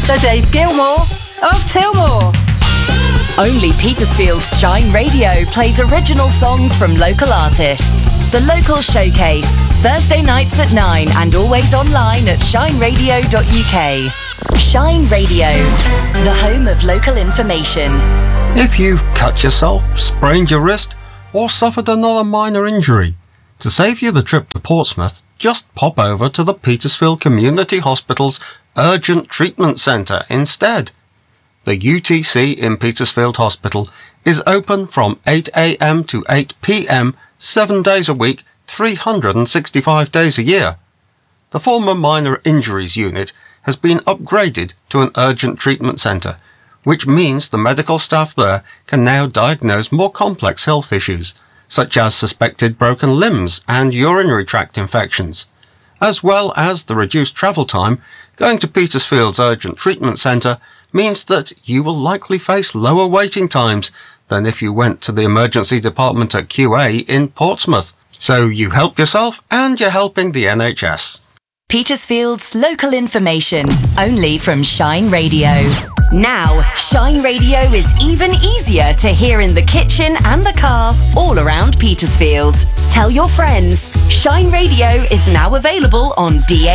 The Dave Gilmore of Tilmore. Only Petersfield's Shine Radio plays original songs from local artists. The Local Showcase, Thursday nights at 9 and always online at shineradio.uk. Shine Radio, the home of local information. If you've cut yourself, sprained your wrist, or suffered another minor injury, to save you the trip to Portsmouth, just pop over to the Petersfield Community Hospital's Urgent Treatment Centre instead. The UTC in Petersfield Hospital is open from 8 a.m. to 8 p.m. 7 days a week, 365 days a year. The former Minor Injuries Unit has been upgraded to an Urgent Treatment Centre, which means the medical staff there can now diagnose more complex health issues, such as suspected broken limbs and urinary tract infections. As well as the reduced travel time, going to Petersfield's Urgent Treatment Centre means that you will likely face lower waiting times than if you went to the emergency department at QA in Portsmouth. So you help yourself and you're helping the NHS. Petersfield's local information, only from Shine Radio. Now, Shine Radio is even easier to hear in the kitchen and the car, all around Petersfield. Tell your friends, Shine Radio is now available on DA.